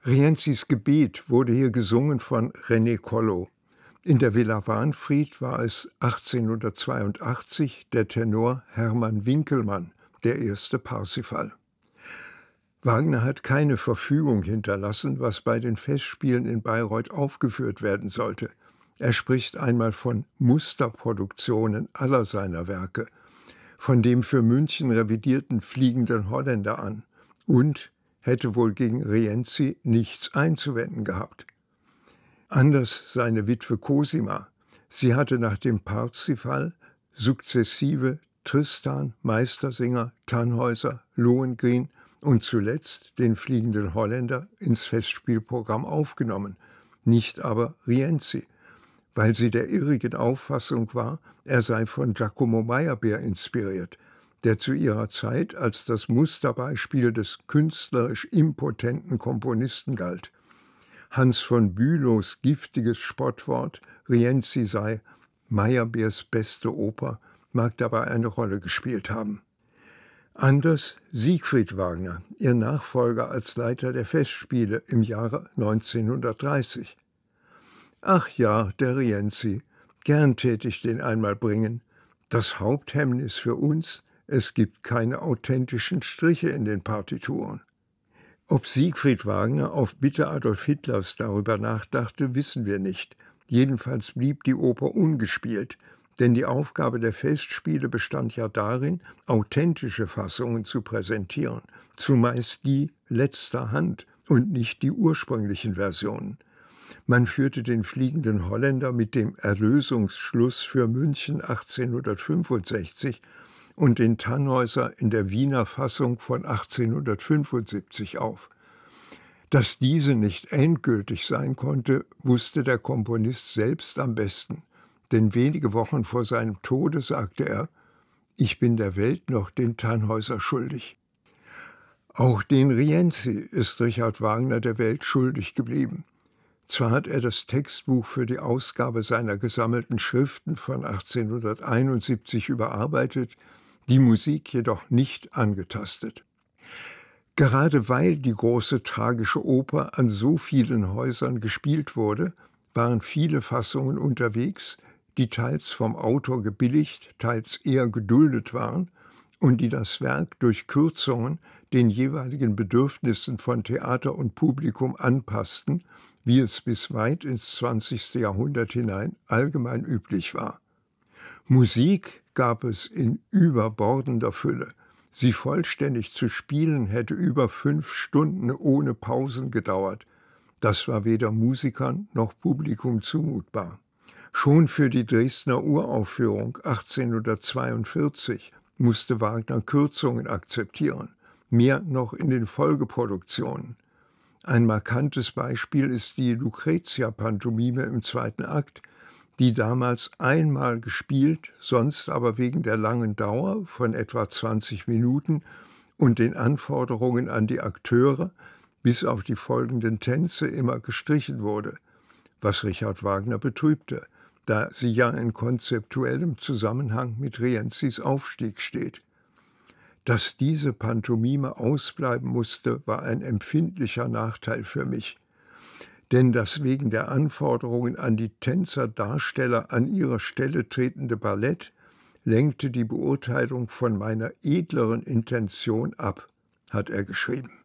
Rienzis Gebet wurde hier gesungen von René Collo. In der Villa Wahnfried war es 1882 der Tenor Hermann Winckelmann, der erste Parsifal. Wagner hat keine Verfügung hinterlassen, was bei den Festspielen in Bayreuth aufgeführt werden sollte. Er spricht einmal von Musterproduktionen aller seiner Werke, von dem für München revidierten Fliegenden Holländer an und hätte wohl gegen Rienzi nichts einzuwenden gehabt. Anders seine Witwe Cosima. Sie hatte nach dem Parsifal sukzessive Tristan, Meistersinger, Tannhäuser, Lohengrin und zuletzt den Fliegenden Holländer ins Festspielprogramm aufgenommen, nicht aber Rienzi, weil sie der irrigen Auffassung war, er sei von Giacomo Meyerbeer inspiriert, der zu ihrer Zeit als das Musterbeispiel des künstlerisch impotenten Komponisten galt. Hans von Bülows giftiges Spottwort, Rienzi sei Meyerbeers beste Oper, mag dabei eine Rolle gespielt haben. Anders Siegfried Wagner, ihr Nachfolger als Leiter der Festspiele im Jahre 1930. Ach ja, der Rienzi, gern tät ich den einmal bringen. Das Haupthemmnis für uns: es gibt keine authentischen Striche in den Partituren. Ob Siegfried Wagner auf Bitte Adolf Hitlers darüber nachdachte, wissen wir nicht. Jedenfalls blieb die Oper ungespielt, denn die Aufgabe der Festspiele bestand ja darin, authentische Fassungen zu präsentieren, zumeist die letzter Hand und nicht die ursprünglichen Versionen. Man führte den Fliegenden Holländer mit dem Erlösungsschluss für München 1865 und den Tannhäuser in der Wiener Fassung von 1875 auf. Dass diese nicht endgültig sein konnte, wusste der Komponist selbst am besten, denn wenige Wochen vor seinem Tode sagte er: »Ich bin der Welt noch den Tannhäuser schuldig.« Auch den Rienzi ist Richard Wagner der Welt schuldig geblieben. Zwar hat er das Textbuch für die Ausgabe seiner gesammelten Schriften von 1871 überarbeitet, die Musik jedoch nicht angetastet. Gerade weil die große tragische Oper an so vielen Häusern gespielt wurde, waren viele Fassungen unterwegs, die teils vom Autor gebilligt, teils eher geduldet waren und die das Werk durch Kürzungen den jeweiligen Bedürfnissen von Theater und Publikum anpassten, wie es bis weit ins 20. Jahrhundert hinein allgemein üblich war. Musik gab es in überbordender Fülle. Sie vollständig zu spielen hätte über 5 Stunden ohne Pausen gedauert. Das war weder Musikern noch Publikum zumutbar. Schon für die Dresdner Uraufführung 1842 musste Wagner Kürzungen akzeptieren, mehr noch in den Folgeproduktionen. Ein markantes Beispiel ist die Lucretia-Pantomime im 2. Akt, die damals einmal gespielt, sonst aber wegen der langen Dauer von etwa 20 Minuten und den Anforderungen an die Akteure bis auf die folgenden Tänze immer gestrichen wurde, was Richard Wagner betrübte, da sie ja in konzeptuellem Zusammenhang mit Rienzis Aufstieg steht. Dass diese Pantomime ausbleiben musste, war ein empfindlicher Nachteil für mich. Denn das wegen der Anforderungen an die Tänzer-Darsteller an ihre Stelle tretende Ballett lenkte die Beurteilung von meiner edleren Intention ab, hat er geschrieben.